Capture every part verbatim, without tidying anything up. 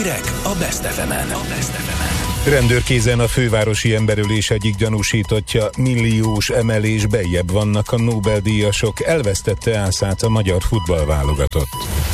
Hírek a Best ef emen. Rendőrkézen a fővárosi emberölés egyik gyanúsítottja, milliós emelés, bejjebb vannak a Nobel-díjasok, elvesztette ászát a magyar futballválogatott.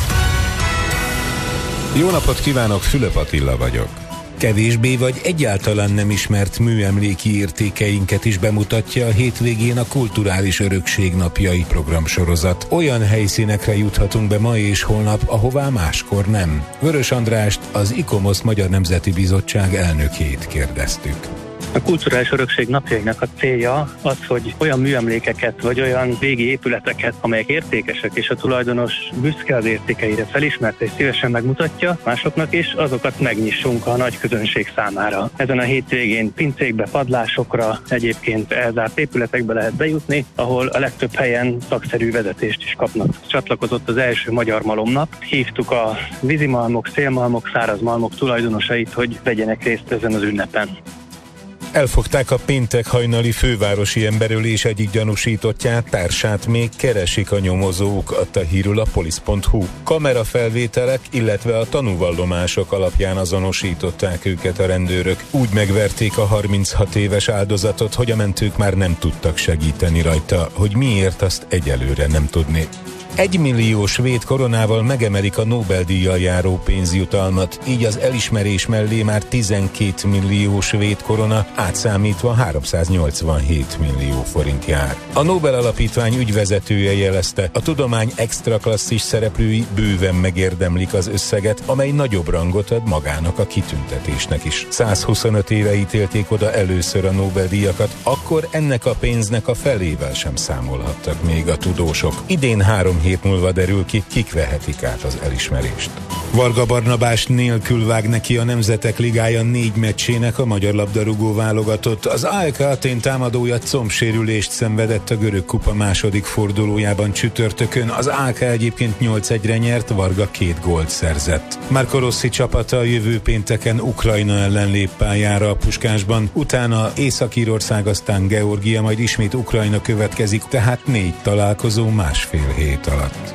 Jó napot kívánok, Fülöp Attila vagyok. Kevésbé vagy egyáltalán nem ismert műemléki értékeinket is bemutatja a hétvégén a Kulturális Örökség napjai programsorozat. Olyan helyszínekre juthatunk be ma és holnap, ahová máskor nem. Vörös Andrást, az ICOMOS Magyar Nemzeti Bizottság elnökét kérdeztük. A Kulturális Örökség napjainak a célja az, hogy olyan műemlékeket, vagy olyan régi épületeket, amelyek értékesek, és a tulajdonos büszke az értékeire, felismerte és szívesen megmutatja másoknak is, azokat megnyissunk a nagy közönség számára. Ezen a hétvégén pincékbe, padlásokra, egyébként elzárt épületekbe lehet bejutni, ahol a legtöbb helyen szakszerű vezetést is kapnak. Csatlakozott az első Magyar Malomnap. Hívtuk a vízimalmok, szélmalmok, szárazmalmok tulajdonosait, hogy vegyenek részt ezen az ünnepen. Elfogták a péntek hajnali fővárosi emberölés egyik gyanúsítottját, társát még keresik a nyomozók, adta hírül a polisz pont hu. Kamerafelvételek, illetve a tanúvallomások alapján azonosították őket a rendőrök. Úgy megverték a harminchat éves áldozatot, hogy a mentők már nem tudtak segíteni rajta, hogy miért, azt egyelőre nem tudni. Egy millió svéd koronával megemelik a Nobel-díjjal járó pénzjutalmat, így az elismerés mellé már tizenkét millió svéd korona, átszámítva háromszáznyolcvanhét millió forint jár. A Nobel Alapítvány ügyvezetője jelezte, a tudomány extra klasszis szereplői bőven megérdemlik az összeget, amely nagyobb rangot ad magának a kitüntetésnek is. százhuszonöt éve ítélték oda először a Nobel-díjakat, akkor ennek a pénznek a felével sem számolhattak még a tudósok. Idén három hét múlva derül ki, kik vehetik át az elismerést. Varga Barnabás nélkül vág neki a Nemzetek Ligája négy meccsének a magyar labdarúgó válogatott. Az á e ká Athén támadója combsérülést szenvedett a görög kupa második fordulójában csütörtökön. Az á e ká egyébként nyolc egyre nyert, Varga két gólt szerzett. Marco Rossi csapata a jövő pénteken Ukrajna ellen lép pályára a Puskásban, utána Észak-Írország, aztán Georgia, majd ismét Ukrajna következik, tehát négy találkozó másfél hét alatt.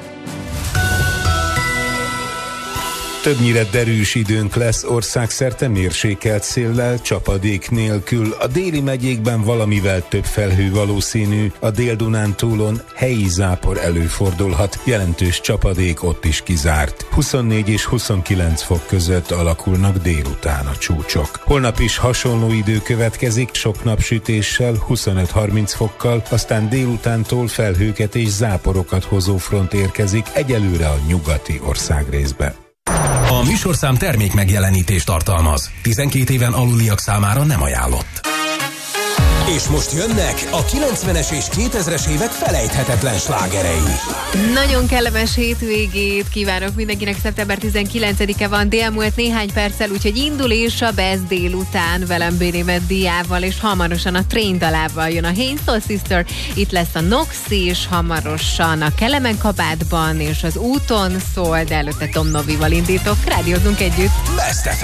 Többnyire derűs időnk lesz, országszerte mérsékelt széllel, csapadék nélkül. A déli megyékben valamivel több felhő valószínű, a Dél-Dunántúlon helyi zápor előfordulhat, jelentős csapadék ott is kizárt. huszonnégy és huszonkilenc fok között alakulnak délután a csúcsok. Holnap is hasonló idő következik, sok napsütéssel, huszonöt-harminc fokkal, aztán délutántól felhőket és záporokat hozó front érkezik, egyelőre a nyugati országrészbe. A műsorszám termék megjelenítést tartalmaz. tizenkét éven aluliak számára nem ajánlott. És most jönnek a kilencvenes és kétezres évek felejthetetlen slágerei. Nagyon kellemes hétvégét kívánok mindenkinek, szeptember tizenkilencedike van, délmúlt néhány perccel, úgyhogy indul és a Best délután velem Béni Meddiával, és hamarosan a Train dalával jön a Hey Soul Sister, itt lesz a Nox, és hamarosan a Kelemen kabátban, és az úton szól, de előtte Tom Novival indítok, rádiózunk együtt. Best ef